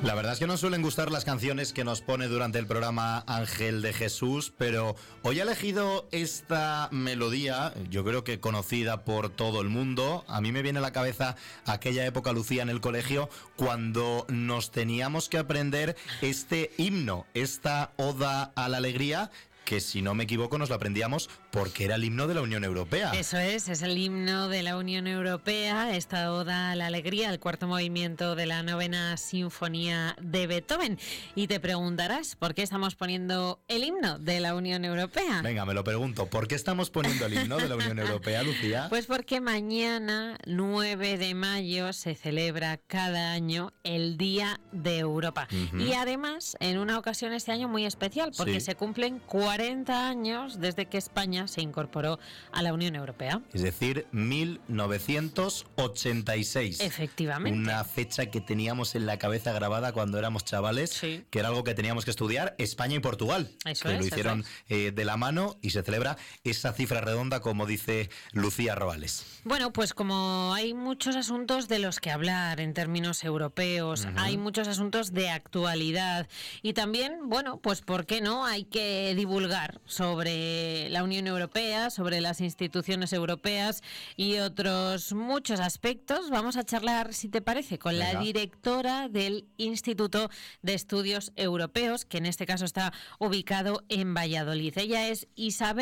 La verdad es que nos suelen gustar las canciones que nos pone durante el programa Ángel de Jesús, pero hoy ha elegido esta melodía, yo creo que conocida por todo el mundo. A mí me viene a la cabeza aquella época, Lucía, en el colegio, cuando nos teníamos que aprender este himno, esta oda a la alegría, que si no me equivoco nos lo aprendíamos porque era el himno de la Unión Europea. Eso es el himno de la Unión Europea, esta oda a la alegría, el cuarto movimiento de la 9ª Sinfonía de Beethoven. Y te preguntarás, ¿por qué estamos poniendo el himno de la Unión Europea? Venga, me lo pregunto, ¿por qué estamos poniendo el himno de la Unión Europea, Lucía? Pues porque mañana, 9 de mayo, se celebra cada año el Día de Europa. Y además, en una ocasión este año muy especial, porque se cumplen 40 años desde que España se incorporó a la Unión Europea. Es decir, 1986. Efectivamente. Una fecha que teníamos en la cabeza grabada cuando éramos chavales, que era algo que teníamos que estudiar, España y Portugal. Eso que lo hicieron de la mano y se celebra esa cifra redonda, como dice Lucía Robales. Bueno, pues como hay muchos asuntos de los que hablar en términos europeos, hay muchos asuntos de actualidad y también, bueno, pues ¿por qué no? Hay que divulgar sobre la Unión Europea, sobre las instituciones europeas y otros muchos aspectos. Vamos a charlar, si te parece, con la directora del Instituto de Estudios Europeos, que en este caso está ubicado en Valladolid. Ella es Isabel